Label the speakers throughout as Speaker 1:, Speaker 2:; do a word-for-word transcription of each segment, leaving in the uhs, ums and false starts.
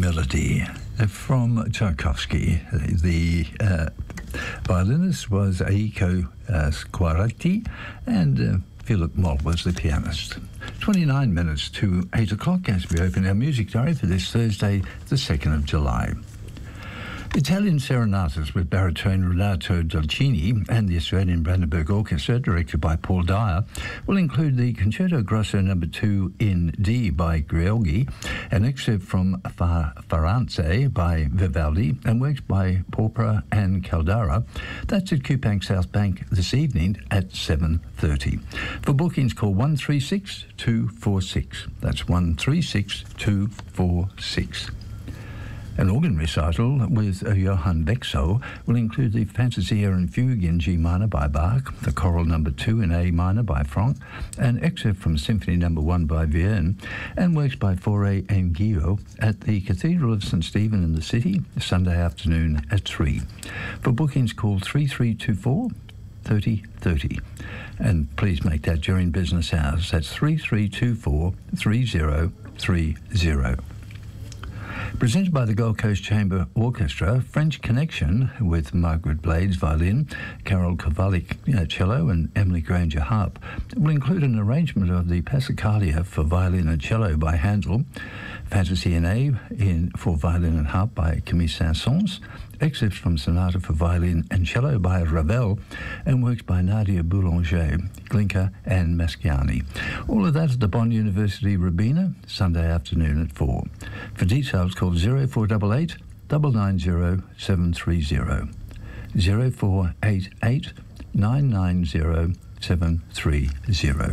Speaker 1: melody from Tchaikovsky. The uh, violinist was Aiko uh, Squarati, and uh, Philip Moll was the pianist. twenty-nine minutes to eight o'clock as we open our music diary for this Thursday, the second of July. Italian Serenatas with baritone Renato Dolcini and the Australian Brandenburg Orchestra, directed by Paul Dyer, will include the Concerto Grosso number two in D by Grieghi, an excerpt from Far- Firenze by Vivaldi, and works by Porpora and Caldara. That's at Kupang South Bank this evening at seven thirty. For bookings, call one three six two four six. That's one three six two four six. An organ recital with uh, Johann Bexo will include the Fantasia and Fugue in G minor by Bach, the Choral number two in A minor by Franck, an excerpt from Symphony number one by Vierne, and works by Fauré and Guillot at the Cathedral of Saint Stephen in the City, Sunday afternoon at three. For bookings, call three three two four thirty thirty. And please make that during business hours. That's three three two four three zero three zero. Presented by the Gold Coast Chamber Orchestra, French Connection with Margaret Blades violin, Carol Kovalik uh, cello, and Emily Granger harp will include an arrangement of the Passacaglia for violin and cello by Handel, Fantasy in A in, for violin and harp by Camille Saint-Saëns, excerpts from Sonata for violin and cello by Ravel, and works by Nadia Boulanger, Glinka, and Maschiani. All of that at the Bonn University Rabina, Sunday afternoon at four. For details, call zero four eight eight nine nine zero seven three zero, zero four eight eight nine nine zero seven three zero.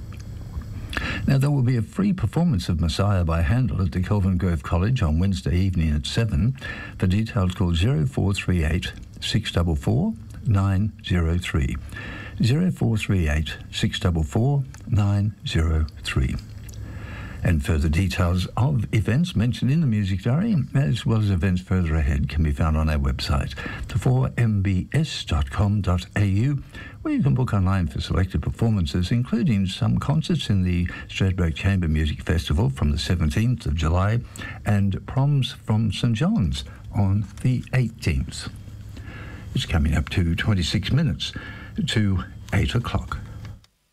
Speaker 1: Now, there will be a free performance of Messiah by Handel at the Kelvin Grove College on Wednesday evening at seven. For details, call zero four three eight six four four nine zero three, zero four three eight six four four nine zero three. And further details of events mentioned in the music diary, as well as events further ahead, can be found on our website, four m b s dot com dot a u, where you can book online for selected performances, including some concerts in the Stradbroke Chamber Music Festival from the seventeenth of July and Proms from St John's on the eighteenth. It's coming up to twenty-six minutes to eight o'clock.